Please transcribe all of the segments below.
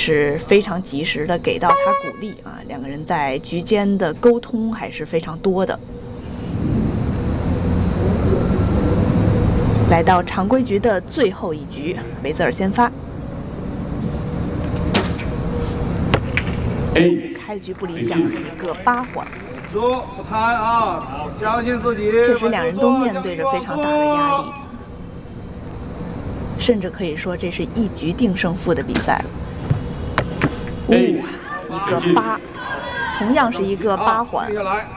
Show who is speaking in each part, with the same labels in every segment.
Speaker 1: 是非常及时的给到他鼓励啊，两个人在局间的沟通还是非常多的。来到常规局的最后一局，维泽尔先发。开局不理想，一个8环。
Speaker 2: 不贪啊，相信自己。
Speaker 1: 确实，两人都面对着非常大的压力，甚至可以说这是一局定胜负的比赛了。一个8，同样是一个8环。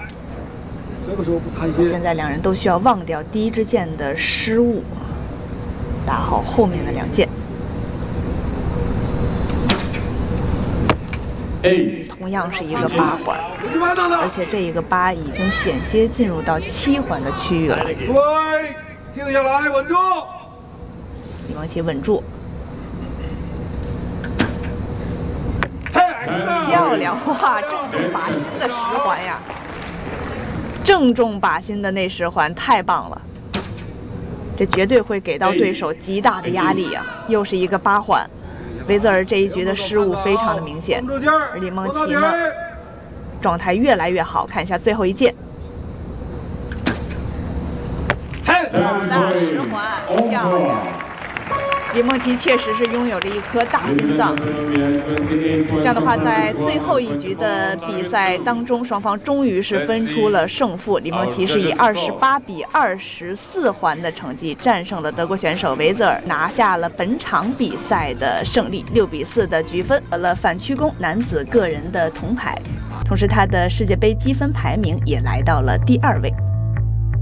Speaker 1: 现在两人都需要忘掉第一支箭的失误，打好后面的2箭。同样是一个8环，而且这一个8已经险些进入到7环的区域了。
Speaker 2: 对，静下来，稳住。
Speaker 1: 李梦琪稳住。漂亮！哇，正中靶心的10环呀！正中靶心的那10环太棒了，这绝对会给到对手极大的压力呀！又是一个8环，维泽尔这一局的失误非常的明显，而李梦琪呢，状态越来越好。看一下最后一箭，好的10环，漂亮！李梦琪确实是拥有着一颗大心脏。这样的话，在最后一局的比赛当中，双方终于是分出了胜负。李梦琪是以28比24环的成绩战胜了德国选手维泽尔，拿下了本场比赛的胜利，6比4的局分，得了反曲弓男子个人的铜牌。同时，他的世界杯积分排名也来到了第2位。